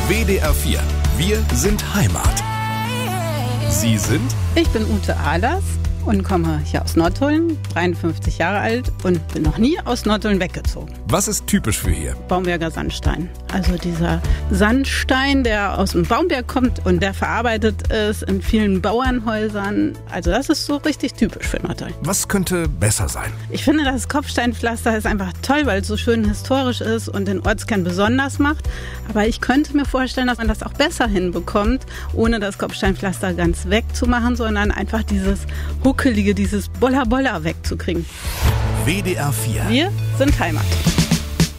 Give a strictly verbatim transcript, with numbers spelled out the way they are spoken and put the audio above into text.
W D R vier. Wir sind Heimat. Sie sind? Ich bin Ute Ahlers und komme hier aus Nottuln, dreiundfünfzig Jahre alt und bin noch nie aus Nottuln weggezogen. Was ist typisch für hier? Baumberger Sandstein. Also dieser Sandstein, der aus dem Baumberg kommt und der verarbeitet ist in vielen Bauernhäusern. Also das ist so richtig typisch für Nottuln. Was könnte besser sein? Ich finde, das Kopfsteinpflaster ist einfach toll, weil es so schön historisch ist und den Ortskern besonders macht. Aber ich könnte mir vorstellen, dass man das auch besser hinbekommt, ohne das Kopfsteinpflaster ganz wegzumachen, sondern einfach dieses Huckelige, dieses Bolla-Bolla wegzukriegen. W D R vier. Wir sind Heimat.